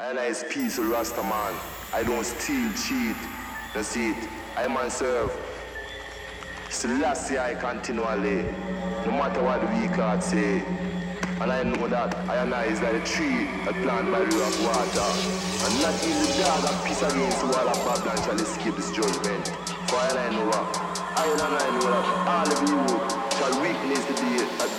And I is peaceful Rasta man. I don't steal, cheat. You see it. I man serve. Selassie I continually. No matter what the weak heart say. And I know that I is like a tree that planted by the river of water. And not even the dog that peace against the wall of Babylon shall escape this judgment. For I know what? I know that all of you shall witness the day that